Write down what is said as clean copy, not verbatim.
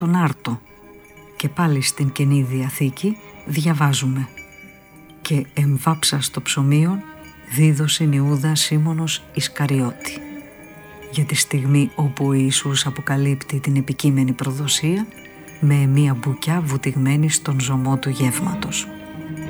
τον Άρτο. Και πάλι στην Καινή Διαθήκη διαβάζουμε «Και εμβάψα στο ψωμίον δίδωσιν Ιούδα Σίμωνος Ισκαριώτη». Για τη στιγμή όπου ο Ιησούς αποκαλύπτει την επικείμενη προδοσία με μία μπουκιά βουτυγμένη στον ζωμό του γεύματος.